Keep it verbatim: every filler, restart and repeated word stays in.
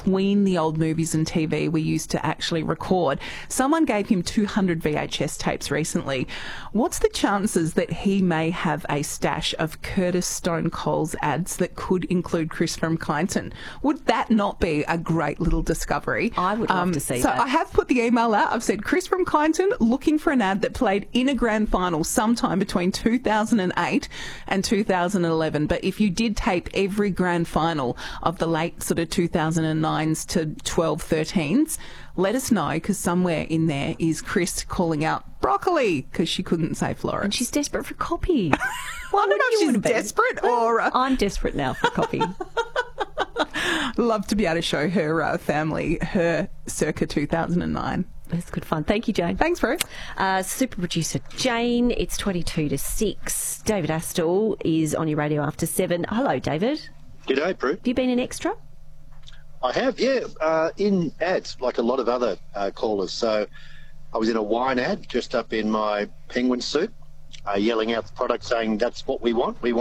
between the old movies and T V we used to actually record. Someone gave him two hundred V H S tapes recently. What's the chances that he may have a stash of Curtis Stone Cole's ads that could include Chris from Kyneton? Would that not be a great little discovery? I would love um, to see so that. I have put the email out. I've said Chris from Kyneton looking for an ad that played in a grand final sometime between two thousand eight and two thousand eleven. But if you did tape every grand final of the late sort of two thousand nines to twelve, thirteens, let us know, because somewhere in there is Chris calling out broccoli because she couldn't say Florence. And she's desperate for copy. Well, I don't know if she's desperate or... Uh... I'm desperate now for copy. Love to be able to show her uh, family her circa two thousand nine. That's good fun. Thank you, Jane. Thanks, Prue. Uh, super producer Jane, it's twenty-two to six. David Astle is on your radio after seven. Hello, David. G'day, Prue. Have you been an extra? I have, yeah, uh, in ads, like a lot of other uh, callers. So I was in a wine ad, dressed up in my penguin suit, uh, yelling out the product saying, that's what we want. We want